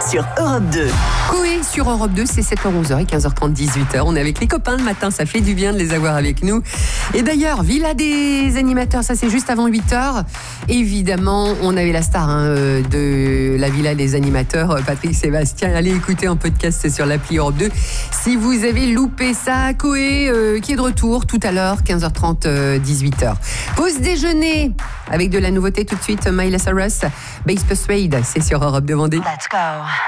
sur Europe 2. Coé sur Europe 2, c'est 7h-11h et 15h30, 18h. On est avec les copains le matin, ça fait du bien de les avoir avec nous. Et d'ailleurs, Villa des animateurs, ça c'est juste avant 8h. Évidemment, on avait la star de la Villa des animateurs, Patrick Sébastien. Allez écouter en podcast, c'est sur l'appli Europe 2. Si vous avez loupé ça, Coé qui est de retour tout à l'heure, 15h30, 18h. Pause déjeuner avec de la nouveauté tout de suite, Miley Cyrus, Bass Persuade, c'est sur Europe 2 Vendée. Let's go.